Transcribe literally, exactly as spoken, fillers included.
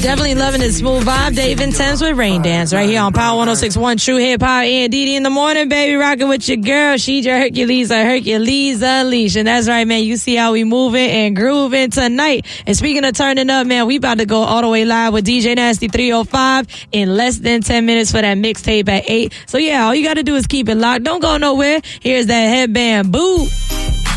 Definitely loving this smooth vibe. Dave and Thames with Rain Dance right here on Power one oh six point one True Hip Hop. And Didi in the morning, baby, rocking with your girl. She's your Hercules, a Hercules Unleashed. And that's right, man. You see how we moving and grooving tonight. And speaking of turning up, man, we about to go all the way live with D J Nasty three oh five in less than ten minutes for that mixtape at eight. So yeah, all you got to do is keep it locked. Don't go nowhere. Here's that headband. Boo.